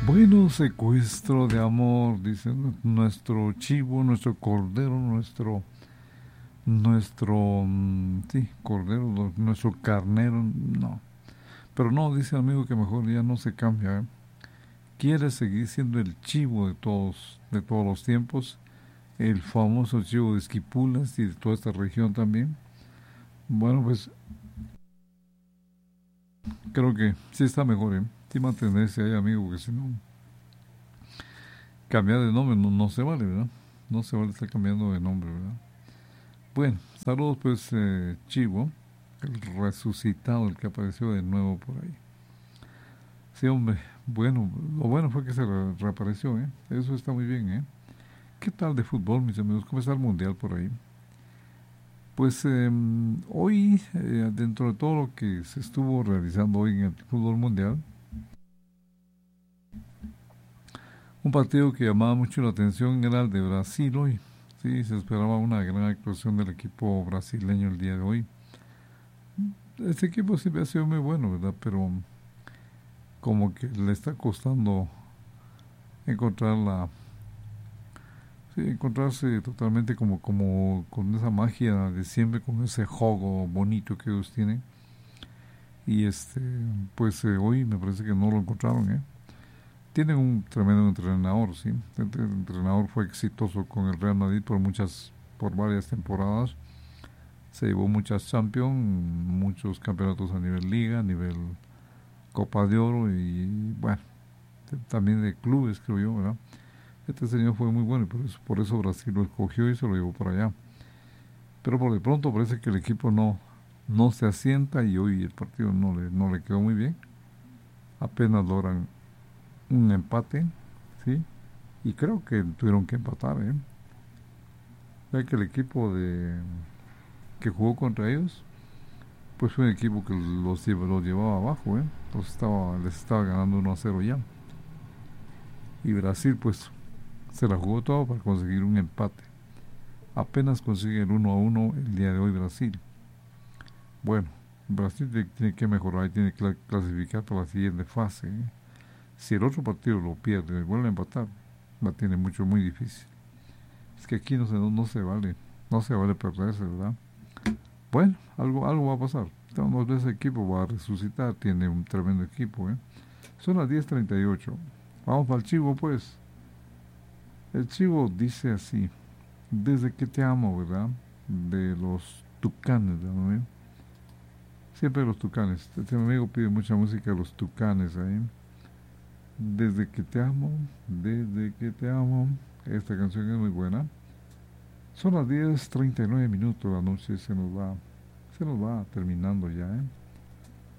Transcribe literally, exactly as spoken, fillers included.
Bueno, secuestro de amor, dice nuestro chivo, nuestro cordero, nuestro, nuestro, mm, sí, cordero, nuestro carnero, no. Pero no, dice el amigo que mejor ya no se cambia, ¿eh? Quiere seguir siendo el chivo de todos, de todos los tiempos, el famoso chivo de Esquipulas y de toda esta región también. Bueno, pues creo que sí está mejor, ¿eh? Sí mantenerse ahí, amigo, que si no, cambiar de nombre no, no se vale, ¿verdad? No se vale estar cambiando de nombre, ¿verdad? Bueno, saludos pues eh, Chivo, el resucitado, el que apareció de nuevo por ahí. Sí, hombre, bueno, lo bueno fue que se re- reapareció, ¿eh? Eso está muy bien, ¿eh? ¿Qué tal de fútbol, mis amigos? ¿Cómo está el mundial por ahí? Pues eh, hoy, eh, dentro de todo lo que se estuvo realizando hoy en el fútbol mundial, un partido que llamaba mucho la atención era el de Brasil hoy. Sí, se esperaba una gran actuación del equipo brasileño el día de hoy. Este equipo siempre ha sido muy bueno, ¿verdad? Pero como que le está costando encontrar la, sí, encontrarse totalmente como, como con esa magia de siempre, con ese juego bonito que ellos tienen. Y este, pues eh, hoy me parece que no lo encontraron, ¿eh? Tienen un tremendo entrenador, sí. El, el entrenador fue exitoso con el Real Madrid por muchas, por varias temporadas. Se llevó muchas Champions, muchos campeonatos a nivel Liga, a nivel Copa de Oro y bueno, también de clubes, creo yo, ¿verdad? Este señor fue muy bueno y por eso, por eso Brasil lo escogió y se lo llevó para allá. Pero por de pronto parece que el equipo no, no se asienta y hoy el partido no le, no le quedó muy bien. Apenas logran un empate, ¿sí? Y creo que tuvieron que empatar, ¿eh? Ya que el equipo de que jugó contra ellos, pues fue un equipo que los, los llevaba abajo, ¿eh? Los estaba, les estaba ganando uno a cero ya. Y Brasil, pues, se la jugó todo para conseguir un empate. Apenas consigue el uno a uno el día de hoy Brasil. Bueno, Brasil tiene que mejorar y tiene que clasificar para la siguiente fase, ¿eh? Si el otro partido lo pierde y vuelve a empatar, la tiene mucho, muy difícil. Es que aquí no se, no, no se vale, no se vale perderse, ¿verdad? Bueno, algo, algo va a pasar. Vamos a ver, ese equipo va a resucitar, tiene un tremendo equipo, ¿eh? Son las diez treinta y ocho. Vamos para el chivo, pues. El chivo dice así: desde que te amo, ¿verdad? De los Tucanes, ¿no? Siempre los Tucanes. Este amigo pide mucha música de los Tucanes ahí. Desde que te amo, desde que te amo. Esta canción es muy buena. Son las diez treinta y nueve minutos de la noche, se nos va, se nos va terminando ya, ¿eh?